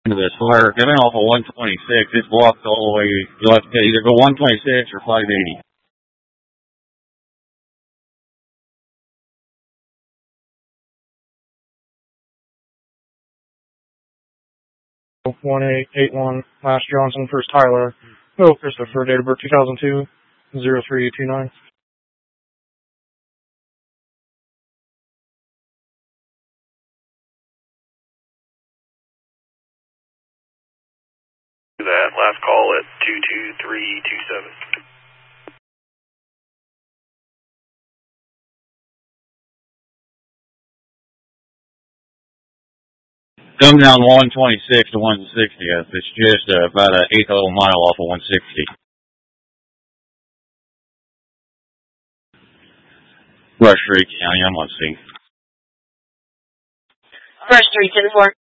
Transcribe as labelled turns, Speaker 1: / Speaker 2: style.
Speaker 1: Into this fire, coming off of 126, it's blocked all the way. You'll have to either go 126 or 580.
Speaker 2: 1881, Last Johnson, First Tyler. Oh, Christopher, date of birth 2002, 0329.
Speaker 3: That last call at 22327.
Speaker 1: Come down 126 to 160th. It's just about an eighth of a mile off of 160. Rush Street County, I'm on scene.
Speaker 4: Rush Street, 10-4.